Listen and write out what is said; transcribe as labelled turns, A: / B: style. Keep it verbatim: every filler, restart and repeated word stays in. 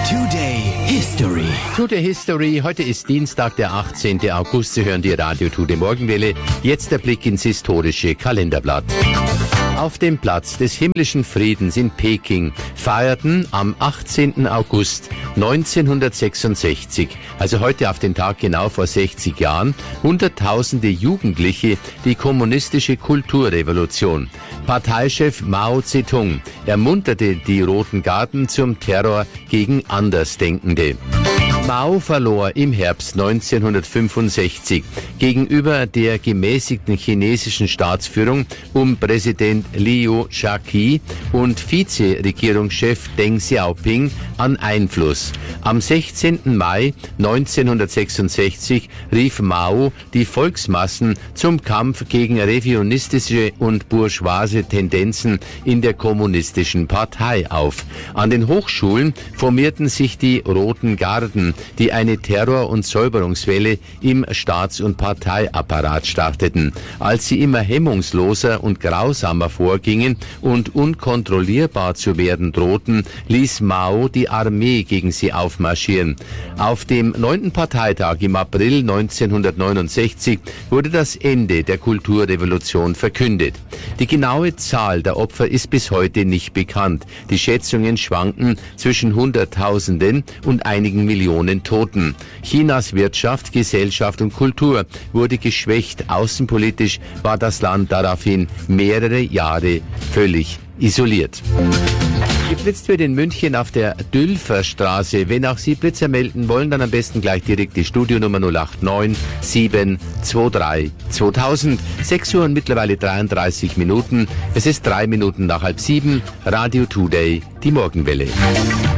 A: Today History.
B: Today History. Heute ist Dienstag, der achtzehnten August. Sie hören die Radio Today Morgenwelle. Jetzt der Blick ins historische Kalenderblatt. Auf dem Platz des himmlischen Friedens in Peking feierten am achtzehnten August neunzehnhundertsechsundsechzig, also heute auf den Tag genau vor sechzig Jahren, Hunderttausende Jugendliche die kommunistische Kulturrevolution. Parteichef Mao Zedong ermunterte die Roten Garden zum Terror gegen Andersdenkende. Mao verlor im Herbst neunzehnhundertfünfundsechzig gegenüber der gemäßigten chinesischen Staatsführung um Präsident Liu Shaoqi und Vizeregierungschef Deng Xiaoping an Einfluss. Am sechzehnten Mai neunzehnhundertsechsundsechzig rief Mao die Volksmassen zum Kampf gegen revisionistische und bourgeoise Tendenzen in der kommunistischen Partei auf. An den Hochschulen formierten sich die Roten Garden, die eine Terror- und Säuberungswelle im Staats- und Parteiapparat starteten. Als sie immer hemmungsloser und grausamer vorgingen und unkontrollierbar zu werden drohten, ließ Mao die Armee gegen sie aufmarschieren. Auf dem neunten Parteitag im April neunzehnhundertneunundsechzig wurde das Ende der Kulturrevolution verkündet. Die genaue Zahl der Opfer ist bis heute nicht bekannt. Die Schätzungen schwanken zwischen Hunderttausenden und einigen Millionen Toten. Chinas Wirtschaft, Gesellschaft und Kultur wurde geschwächt. Außenpolitisch war das Land daraufhin mehrere Jahre völlig isoliert. Geblitzt wird in München auf der Dülferstraße. Wenn auch Sie Blitzer melden wollen, dann am besten gleich direkt die Studionummer null acht neun sieben zwei drei zweitausend. sechs Uhr und mittlerweile dreiunddreißig Minuten. Es ist drei Minuten nach halb sieben. Radio Today, die Morgenwelle.